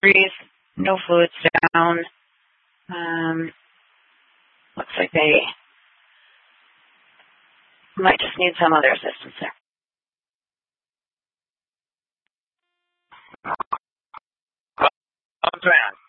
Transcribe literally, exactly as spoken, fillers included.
breathe, no fluids down. Um, looks like they might just need some other assistance there. I'm trying.